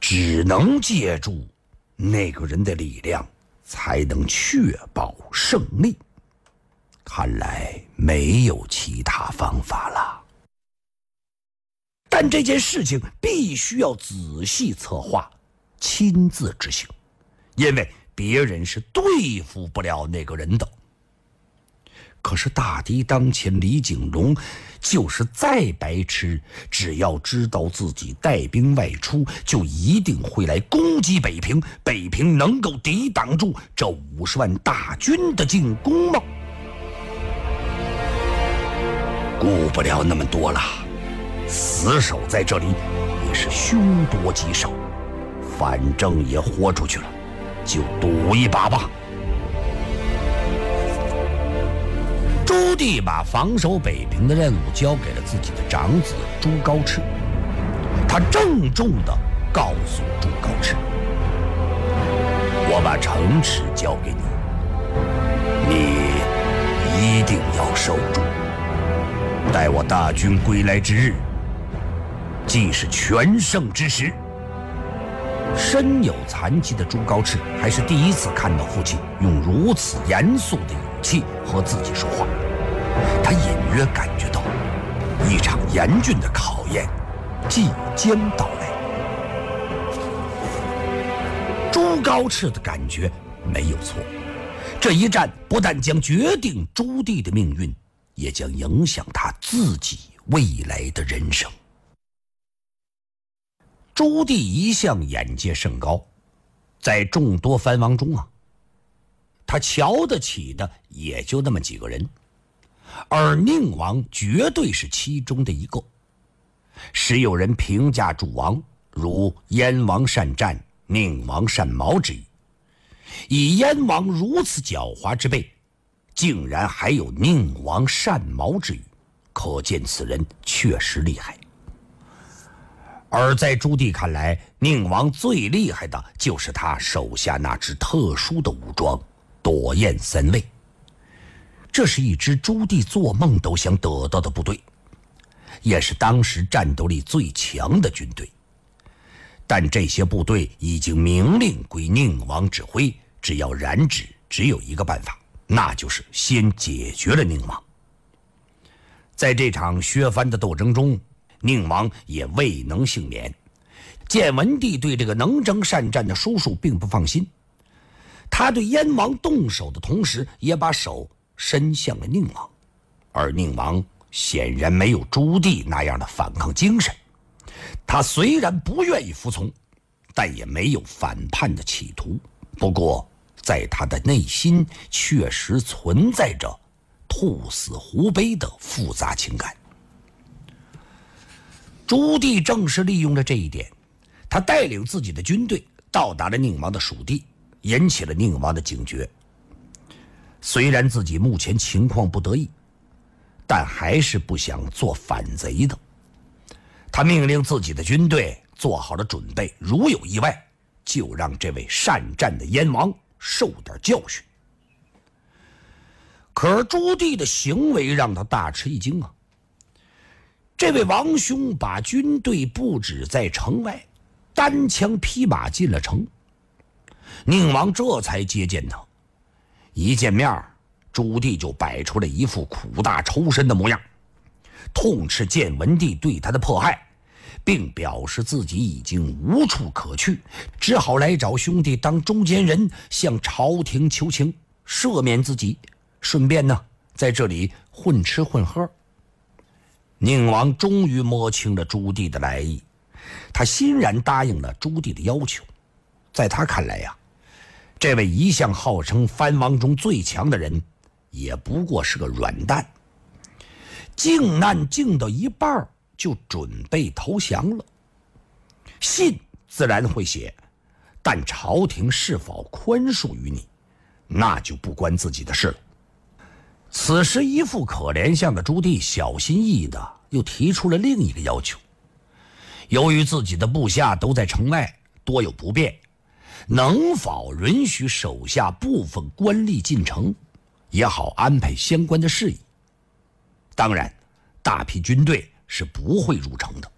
只能借助那个人的力量，才能确保胜利。看来没有其他方法了。但这件事情必须要仔细策划，亲自执行，因为别人是对付不了那个人的。可是大敌当前，李景龙就是再白痴，只要知道自己带兵外出，就一定会来攻击北平。北平能够抵挡住这50万大军的进攻吗？顾不了那么多了，死守在这里也是凶多吉少，反正也豁出去了，就赌一把吧。朱棣把防守北平的任务交给了自己的长子朱高炽，他郑重地告诉朱高炽：“我把城池交给你，你一定要守住。待我大军归来之日，既是全胜之时。”身有残疾的朱高炽还是第一次看到父亲用如此严肃的语气和自己说话，他隐约感觉到一场严峻的考验即将到来。朱高炽的感觉没有错，这一战不但将决定朱棣的命运，也将影响他自己未来的人生。朱棣一向眼界甚高，在众多藩王中他瞧得起的也就那么几个人，而宁王绝对是其中的一个。时有人评价主王如燕王善战，宁王善谋之语，以燕王如此狡猾之辈，竟然还有宁王善谋之语，可见此人确实厉害。而在朱棣看来，宁王最厉害的就是他手下那支特殊的武装朵雁三卫。这是一支朱棣做梦都想得到的部队，也是当时战斗力最强的军队。但这些部队已经明令归宁王指挥，只要染指，只有一个办法，那就是先解决了宁王。在这场削藩的斗争中，宁王也未能幸免。建文帝对这个能征善战的叔叔并不放心，他对燕王动手的同时，也把手伸向了宁王。而宁王显然没有朱棣那样的反抗精神，他虽然不愿意服从，但也没有反叛的企图。不过在他的内心确实存在着兔死狐悲的复杂情感。朱棣正是利用了这一点，他带领自己的军队到达了宁王的属地，引起了宁王的警觉。虽然自己目前情况不得已，但还是不想做反贼的。他命令自己的军队做好了准备，如有意外，就让这位善战的燕王受点教训。可是朱棣的行为让他大吃一惊这位王兄把军队布置在城外，单枪匹马进了城。宁王这才接见他，一见面，朱棣就摆出了一副苦大仇深的模样，痛斥建文帝对他的迫害，并表示自己已经无处可去，只好来找兄弟当中间人，向朝廷求情，赦免自己，顺便在这里混吃混喝。宁王终于摸清了朱棣的来意，他欣然答应了朱棣的要求。在他看来这位一向号称藩王中最强的人，也不过是个软蛋，靖难靖到一半就准备投降了。信自然会写，但朝廷是否宽恕于你，那就不关自己的事了。此时一副可怜相的朱棣小心翼翼的又提出了另一个要求，由于自己的部下都在城外，多有不便，能否允许手下部分官吏进城，也好安排相关的事宜。当然，大批军队是不会入城的。